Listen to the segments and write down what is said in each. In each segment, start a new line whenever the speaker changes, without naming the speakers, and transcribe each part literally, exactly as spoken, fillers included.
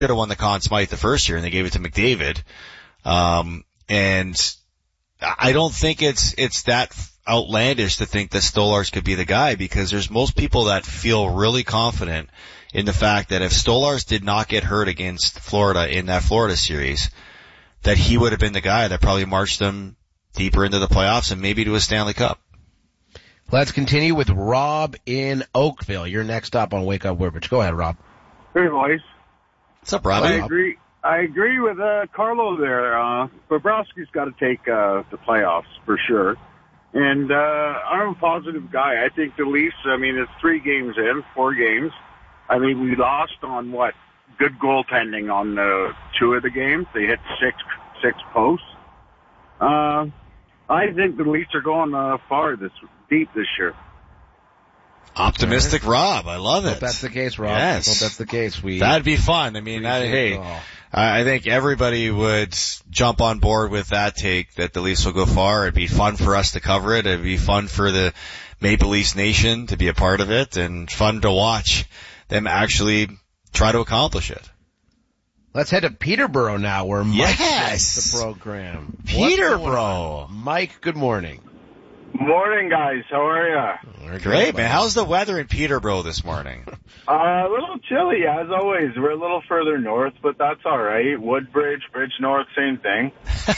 have won the Conn Smythe the first year, and they gave it to McDavid. Um, and I don't think it's it's that outlandish to think that Stolarz could be the guy, because there's most people that feel really confident in the fact that if Stolarz did not get hurt against Florida in that Florida series, that he would have been the guy that probably marched them deeper into the playoffs and maybe to a Stanley Cup.
Let's continue with Rob in Oakville. You're next up on Wake Up Woodbridge. Go ahead, Rob.
Hey, boys.
What's up, Rob?
I agree. I agree with uh, Carlo there. Uh, Bobrovsky's got to take uh, the playoffs for sure. And uh, I'm a positive guy. I think the Leafs, I mean, it's three games in, four games. I mean, we lost on, what, good goaltending on uh, two of the games. They hit six six posts. Uh, I think the Leafs are going uh, far this deep this year.
Optimistic Rob. I love it.
Hope that's the case, Rob.
Yes.
Hope that's the case. We
That'd be fun. I mean, that, hey, I think everybody would jump on board with that take that the Leafs will go far. It'd be fun for us to cover it. It'd be fun for the Maple Leafs Nation to be a part of it, and fun to watch them actually try to accomplish it.
Let's head to Peterborough now, where Mike
yes.
does the program.
Peterborough.
Mike, good morning.
Morning, guys. How are you?
We're great, man. How's the weather in Peterborough this morning?
Uh, a little chilly, as always. We're a little further north, but that's all right. Woodbridge, Bridge North, same thing.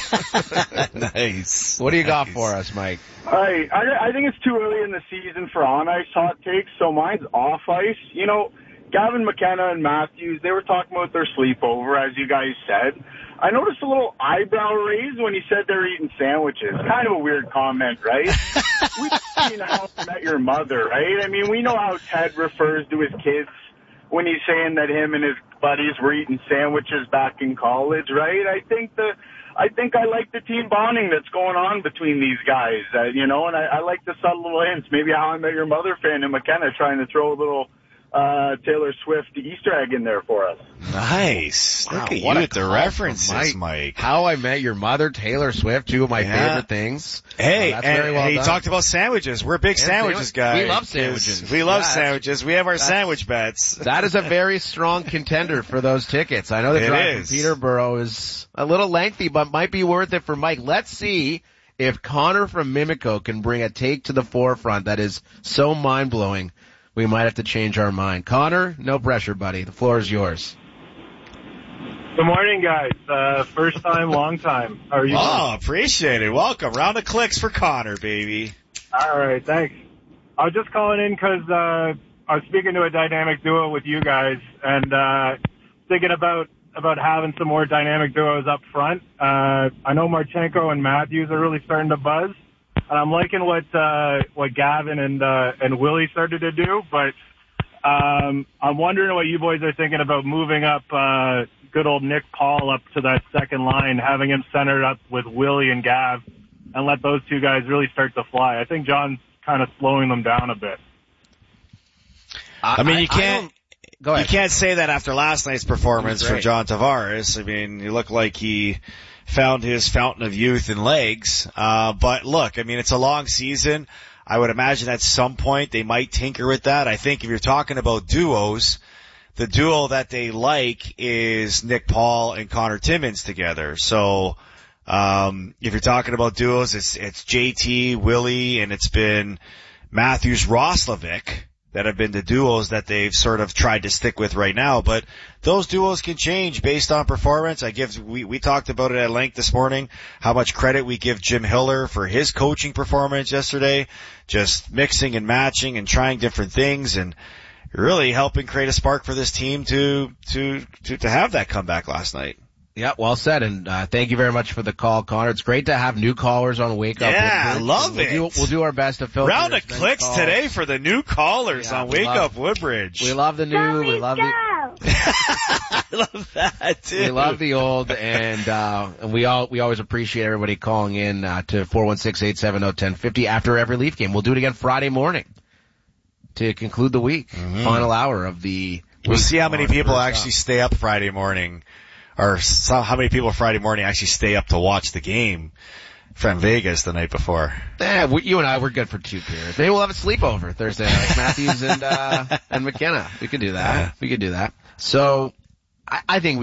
Nice.
What do you got
nice.
for us, Mike?
I, I I think it's too early in the season for on-ice hot takes, so mine's off-ice. You know, Gavin McKenna and Matthews, they were talking about their sleepover, as you guys said. I noticed a little eyebrow raise when he said they're eating sandwiches. Kind of a weird comment, right? We've seen How I Met Your Mother, right? I mean, we know how Ted refers to his kids when he's saying that him and his buddies were eating sandwiches back in college, right? I think the, I think I like the team bonding that's going on between these guys, uh, you know, and I, I like the subtle little hints. Maybe How I Met Your Mother fan and McKenna trying to throw a little Uh, Taylor Swift Easter egg in there for us.
Nice.
Wow,
Look at
what
you
a
with the
call
references,
from Mike.
Mike.
How I Met Your Mother, Taylor Swift, two of my
Yeah.
favorite things.
Hey,
Oh, that's
and,
very well
and he
done.
talked about sandwiches. We're big
And
sandwiches
sandwich-
guys.
we love sandwiches.
We love
Yeah,
sandwiches. We have our
that's-
sandwich bets.
That is a very strong contender for those tickets. I know the
It
drive
is.
from Peterborough is a little lengthy, but might be worth it for Mike. Let's see if Connor from Mimico can bring a take to the forefront that is so mind-blowing. We might have to change our mind. Connor, no pressure, buddy. The floor is yours.
Good morning, guys. Uh, first time, long time. How are you?
Oh, appreciate it. Welcome. Round of clicks for Connor, baby.
All right, thanks. I was just calling in because uh, I was speaking to a dynamic duo with you guys, and uh, thinking about about having some more dynamic duos up front. Uh, I know Marchenko and Matthews are really starting to buzz, and I'm liking what uh, what Gavin and uh, and Willie started to do. But um, I'm wondering what you boys are thinking about moving up uh, good old Nick Paul up to that second line, having him centered up with Willie and Gav, and let those two guys really start to fly. I think John's kind of slowing them down a bit.
I mean, you can't,
Go ahead.
you can't say that after last night's performance
He was
from
great.
John Tavares. I mean, you look like he found his fountain of youth and legs. Uh, but look, I mean, it's a long season. I would imagine at some point they might tinker with that. I think if you're talking about duos, the duo that they like is Nick Paul and Connor Timmins together. So, um, if you're talking about duos, it's, it's J T, Willie, and it's been Matthews Roslovic that have been the duos that they've sort of tried to stick with right now. But those duos can change based on performance. I give, we, we talked about it at length this morning, how much credit we give Jim Hiller for his coaching performance yesterday, just mixing and matching and trying different things and really helping create a spark for this team to, to, to, to have that comeback last night.
Yeah, well said, and uh, thank you very much for the call, Connor. It's great to have new callers on Wake Up.
Yeah,
Woodbridge.
love
we'll
it.
Do, we'll do our best to filter.
Round of
as many
clicks
calls.
today for the new callers
Yeah,
on
we
Wake
love-
Up Woodbridge.
We love the new. We love the.
I love that too.
We love the old, and uh, and we all we always appreciate everybody calling in uh, to four one six, eight seven zero, one zero five zero after every Leaf game. We'll do it again Friday morning to conclude the week,
Mm-hmm.
final hour of the.
We'll
week
see how many
on
people
First
actually
Up.
stay up Friday morning, or so, how many people Friday morning actually stay up to watch the game from Vegas the night before.
Eh, we, you and I, we're good for two beers. Maybe we'll have a sleepover Thursday night, Matthews and uh, and McKenna. We could do that. We could do that. So, I, I think